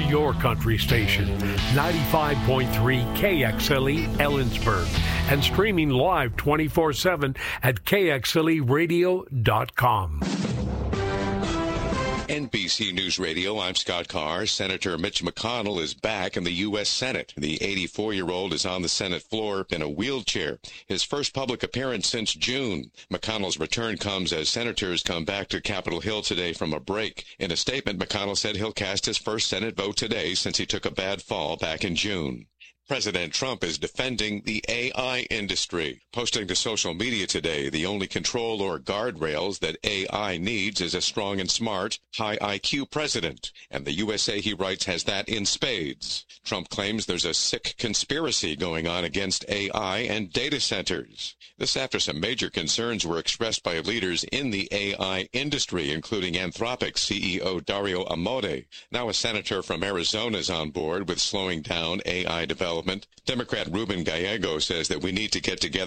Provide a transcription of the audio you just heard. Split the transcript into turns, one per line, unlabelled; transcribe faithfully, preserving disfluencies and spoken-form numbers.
your country station, ninety-five point three K X L E Ellensburg, and streaming live twenty-four seven at K X L E radio dot com.
N B C News Radio, I'm Scott Carr. Senator Mitch McConnell is back in the U S Senate. The eighty-four-year-old is on the Senate floor in a wheelchair. His first public appearance since June. McConnell's return comes as senators come back to Capitol Hill today from a break. In a statement, McConnell said he'll cast his first Senate vote today since he took a bad fall back in June. President Trump is defending the A I industry, posting to social media today the only control or guardrails that A I needs is a strong and smart, high I Q president. And the U S A, he writes, has that in spades. Trump claims there's a sick conspiracy going on against A I and data centers. This after some major concerns were expressed by leaders in the A I industry, including Anthropic C E O Dario Amodei. Now a senator from Arizona is on board with slowing down A I development. Democrat Ruben Gallego says that we need to get together